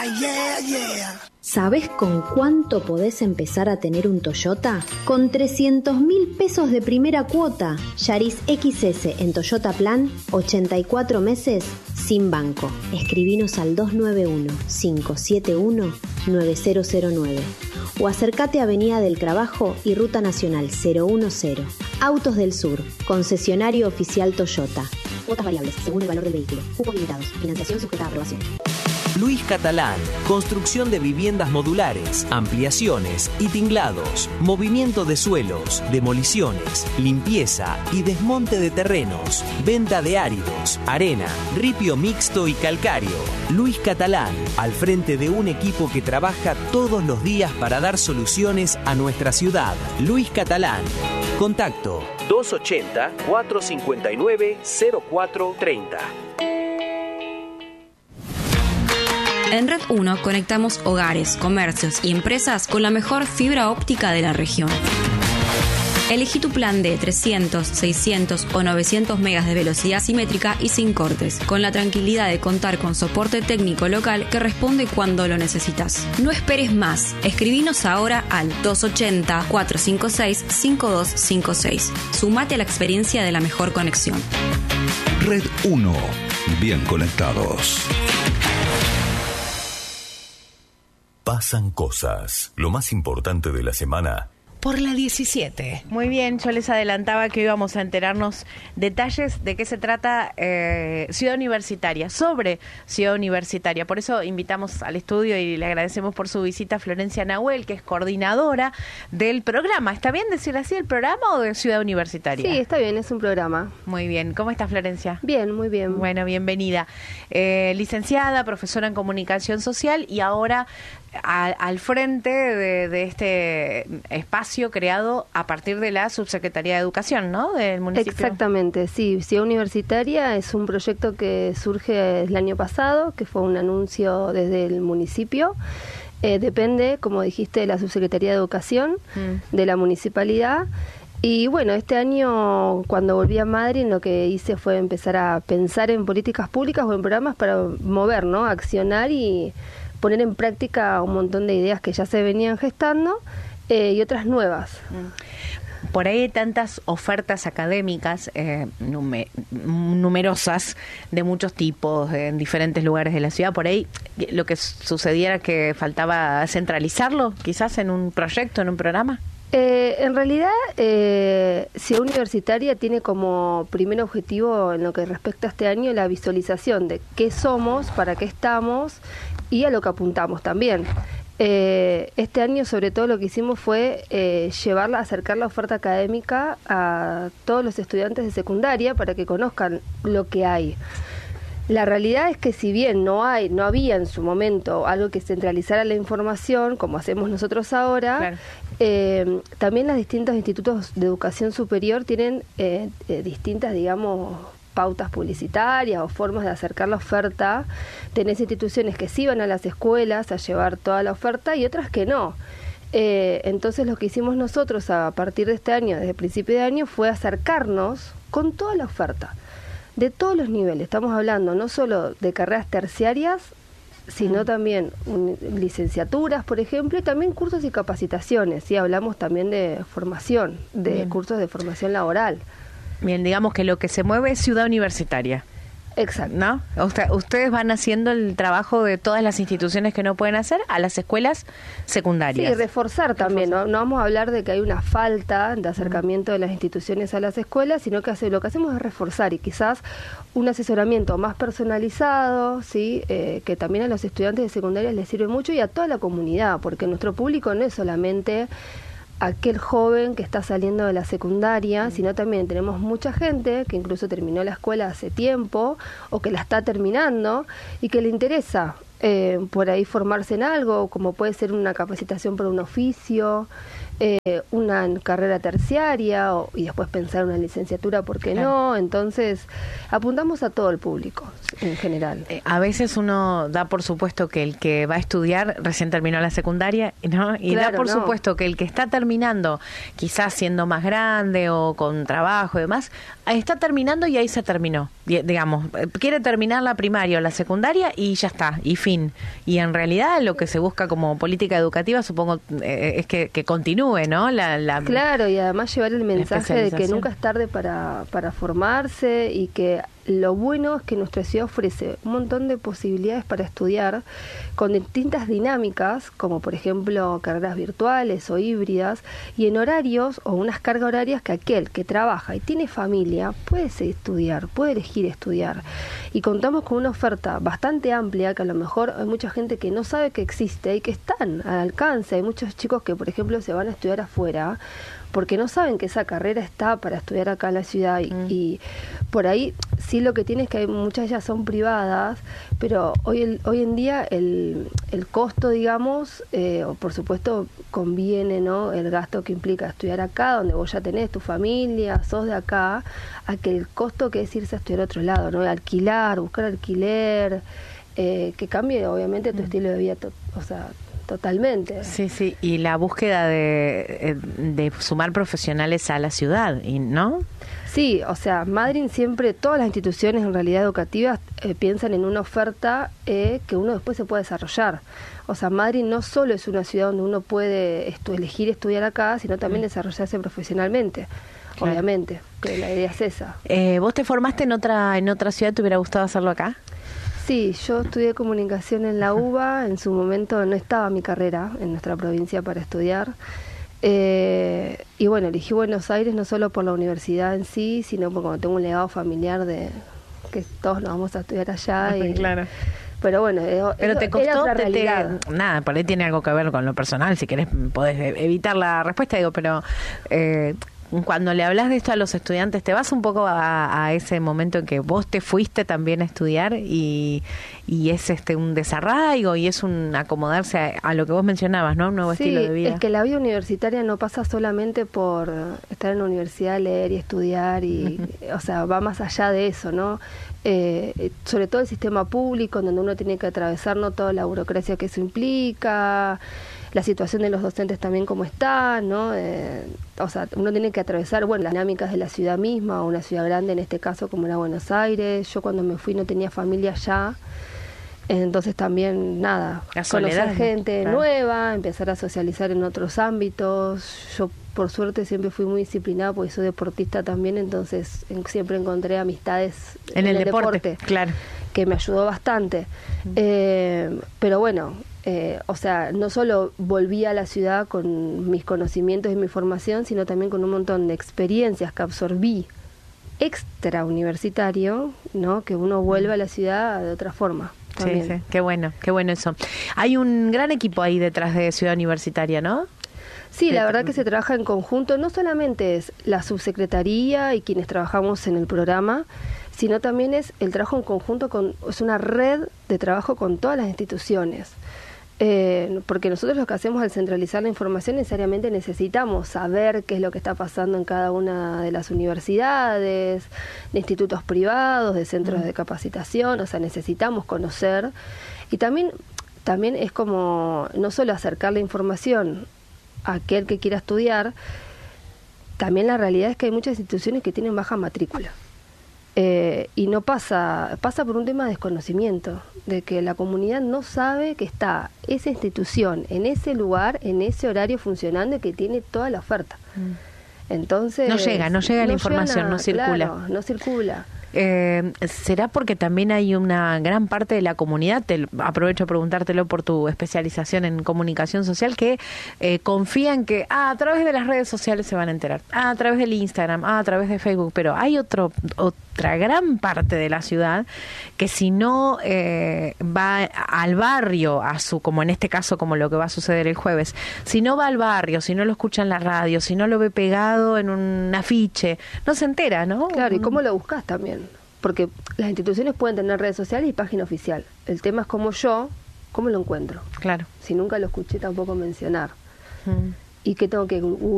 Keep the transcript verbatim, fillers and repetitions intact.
yeah, yeah. ¿Sabés con cuánto podés empezar a tener un Toyota? Con trescientos mil pesos de primera cuota. Yaris X S en Toyota Plan, ochenta y cuatro meses sin banco. Escribinos al dos nueve uno, cinco siete uno, nueve cero cero nueve o acércate a Avenida del Trabajo y Ruta Nacional cero uno cero. Autos del Sur, concesionario oficial Toyota. Cuotas variables según el valor del vehículo. Cupos limitados. Financiación sujeta a aprobación. Luis Catalán, construcción de viviendas modulares, ampliaciones y tinglados, movimiento de suelos, demoliciones, limpieza y desmonte de terrenos, venta de áridos, arena, ripio mixto y calcáreo. Luis Catalán, al frente de un equipo que trabaja todos los días para dar soluciones a nuestra ciudad. Luis Catalán. Contacto dos ochenta, cuatrocientos cincuenta y nueve, cero cuatro treinta. En Red uno conectamos hogares, comercios y empresas con la mejor fibra óptica de la región. Elegí tu plan de trescientos, seiscientos o novecientos megas de velocidad simétrica y sin cortes, con la tranquilidad de contar con soporte técnico local que responde cuando lo necesitas. No esperes más. Escribinos ahora al dos ochenta, cuatrocientos cincuenta y seis, cincuenta y dos cincuenta y seis. Sumate a la experiencia de la mejor conexión. Red uno. Bien conectados. Pasan cosas. Lo más importante de la semana. Por la diecisiete. Muy bien, yo les adelantaba que íbamos a enterarnos detalles de qué se trata eh, Ciudad Universitaria, sobre Ciudad Universitaria. Por eso invitamos al estudio y le agradecemos por su visita a Florencia Nahuel, que es coordinadora del programa. ¿Está bien decir así, el programa o de Ciudad Universitaria? Sí, está bien, es un programa. Muy bien. ¿Cómo está, Florencia? Bien, muy bien. Bueno, bienvenida. Eh, licenciada, profesora en Comunicación Social y ahora a, al frente de, de este espacio creado a partir de la Subsecretaría de Educación, ¿no?, del municipio. Exactamente, sí. Ciudad Universitaria es un proyecto que surge el año pasado, que fue un anuncio desde el municipio. Eh, depende, como dijiste, de la Subsecretaría de Educación, mm. de la municipalidad. Y bueno, este año, cuando volví a Madrid, lo que hice fue empezar a pensar en políticas públicas o en programas para mover, ¿no?, accionar y poner en práctica un montón de ideas que ya se venían gestando eh, y otras nuevas. Por ahí hay tantas ofertas académicas eh, nume- numerosas, de muchos tipos, en diferentes lugares de la ciudad. Por ahí lo que sucediera que faltaba centralizarlo, quizás en un proyecto, en un programa. Eh, en realidad, eh, Ciudad Universitaria tiene como primer objetivo en lo que respecta a este año la visualización de qué somos, para qué estamos y a lo que apuntamos también. Eh, este año sobre todo lo que hicimos fue eh, llevarla, acercar la oferta académica a todos los estudiantes de secundaria para que conozcan lo que hay. La realidad es que si bien no hay, no había en su momento algo que centralizara la información, como hacemos nosotros ahora, claro. eh, también los distintos institutos de educación superior tienen eh, eh, distintas, digamos, pautas publicitarias o formas de acercar la oferta. Tenés instituciones que sí van a las escuelas a llevar toda la oferta y otras que no. Eh, entonces lo que hicimos nosotros a partir de este año, desde el principio de año, fue acercarnos con toda la oferta, de todos los niveles. Estamos hablando no solo de carreras terciarias, sino mm. también un, licenciaturas, por ejemplo, y también cursos y capacitaciones. ¿Sí? Hablamos también de formación, de Bien. cursos de formación laboral. Bien, digamos que lo que se mueve es Ciudad Universitaria. Exacto. ¿No? Usted, ustedes van haciendo el trabajo de todas las instituciones que no pueden hacer a las escuelas secundarias. Sí, reforzar también. Reforzar. ¿no? No vamos a hablar de que hay una falta de acercamiento de las instituciones a las escuelas, sino que hace, lo que hacemos es reforzar y quizás un asesoramiento más personalizado, sí, eh, que también a los estudiantes de secundaria les sirve mucho y a toda la comunidad, porque nuestro público no es solamente aquel joven que está saliendo de la secundaria, sino también tenemos mucha gente que incluso terminó la escuela hace tiempo o que la está terminando y que le interesa eh, por ahí formarse en algo, como puede ser una capacitación por un oficio, eh, una carrera terciaria o, y después pensar una licenciatura, ¿por qué Claro. no? Entonces, apuntamos a todo el público en general. Eh, a veces uno da por supuesto que el que va a estudiar recién terminó la secundaria, ¿no? Y Claro, da por no. supuesto que el que está terminando, quizás siendo más grande o con trabajo y demás, ahí está terminando y ahí se terminó. Di- Digamos, eh, quiere terminar la primaria o la secundaria y ya está, y fin. Y en realidad lo que se busca como política educativa, supongo, eh, es que, que continúe, ¿no? La, la, Claro, y además llevar el mensaje de que especialización. nunca es tarde para, para formarse y que lo bueno es que nuestra ciudad ofrece un montón de posibilidades para estudiar con distintas dinámicas, como por ejemplo carreras virtuales o híbridas, y en horarios o unas cargas horarias que aquel que trabaja y tiene familia puede estudiar, puede elegir estudiar. Y contamos con una oferta bastante amplia que a lo mejor hay mucha gente que no sabe que existe y que están al alcance. Hay muchos chicos que, por ejemplo, se van a estudiar afuera porque no saben que esa carrera está para estudiar acá en la ciudad y, Mm. y por ahí sí lo que tiene es que hay, muchas de ellas son privadas, pero hoy el, hoy en día el, el costo, digamos, eh, o por supuesto conviene, ¿no?, el gasto que implica estudiar acá, donde vos ya tenés tu familia, sos de acá, a que el costo que es irse a estudiar a otro lado, ¿no?, alquilar, buscar alquiler, eh, que cambie obviamente tu Mm. estilo de vida, to- o sea, totalmente. Sí, sí, y la búsqueda de, de sumar profesionales a la ciudad, y ¿no? Sí, o sea, Madryn siempre, todas las instituciones en realidad educativas eh, piensan en una oferta eh, que uno después se puede desarrollar. O sea, Madryn no solo es una ciudad donde uno puede estu- elegir estudiar acá, sino también Mm. desarrollarse profesionalmente, Claro. obviamente, que la idea es esa. Eh, ¿Vos te formaste en otra en otra ciudad? ¿Te hubiera gustado hacerlo acá? Sí, yo estudié comunicación en la UBA, en su momento no estaba mi carrera en nuestra provincia para estudiar. Eh, y bueno, elegí Buenos Aires no solo por la universidad en sí, sino porque como tengo un legado familiar de que todos nos vamos a estudiar allá. Y, Claro. Pero bueno, eh, Pero eso te era costó, otra te- te- realidad. nada, por ahí tiene algo que ver con lo personal, si querés podés e- evitar la respuesta, digo, pero eh, cuando le hablas de esto a los estudiantes, ¿te vas un poco a, a ese momento en que vos te fuiste también a estudiar y, y es este un desarraigo y es un acomodarse a, a lo que vos mencionabas, ¿no? Un nuevo Sí, estilo de vida. es que la vida universitaria no pasa solamente por estar en la universidad, leer y estudiar, y, o sea, va más allá de eso, ¿no? Eh, sobre todo el sistema público, donde uno tiene que atravesar no toda la burocracia que eso implica, la situación de los docentes también como está, ¿no? Eh, o sea, uno tiene que atravesar, bueno, las dinámicas de la ciudad misma, o una ciudad grande en este caso como era Buenos Aires. Yo cuando me fui no tenía familia allá. Entonces también, nada, La soledad, conocer gente claro. nueva, empezar a socializar en otros ámbitos. Yo, por suerte, siempre fui muy disciplinada porque soy deportista también, entonces en- siempre encontré amistades en, el, deporte, claro. que me ayudó bastante. Eh, pero bueno, eh, o sea, no solo volví a la ciudad con mis conocimientos y mi formación, sino también con un montón de experiencias que absorbí extra universitario, ¿no? Que uno vuelve a la ciudad de otra forma. Sí, También. sí, qué bueno, qué bueno eso. Hay un gran equipo ahí detrás de Ciudad Universitaria, ¿no? Sí, la Eh, verdad que se trabaja en conjunto, no solamente es la subsecretaría y quienes trabajamos en el programa, sino también es el trabajo en conjunto, con es una red de trabajo con todas las instituciones. Eh, porque nosotros lo que hacemos al centralizar la información, necesariamente necesitamos saber qué es lo que está pasando en cada una de las universidades, de institutos privados, de centros Mm. de capacitación, o sea, necesitamos conocer. Y también, también es como no solo acercar la información a aquel que quiera estudiar, también la realidad es que hay muchas instituciones que tienen baja matrícula. Eh, y no pasa, pasa por un tema de desconocimiento, de que la comunidad no sabe que está esa institución en ese lugar, en ese horario funcionando y que tiene toda la oferta. Entonces No llega, no llega la información, a- no circula. claro, no circula. Eh, ¿Será porque también hay una gran parte de la comunidad, te, aprovecho a preguntártelo por tu especialización en comunicación social, que eh, confían que ah, a través de las redes sociales se van a enterar, ah, a través del Instagram, ah, a través de Facebook, pero hay otro otra gran parte de la ciudad que si no eh, va al barrio, a su como en este caso como lo que va a suceder el jueves, si no va al barrio, si no lo escucha en la radio, si no lo ve pegado en un afiche, no se entera, ¿no? Claro, ¿y cómo lo buscas también? Porque las instituciones pueden tener redes sociales y página oficial. El tema es cómo yo, cómo lo encuentro. Claro. Si nunca lo escuché tampoco mencionar. Mm. y qué tengo que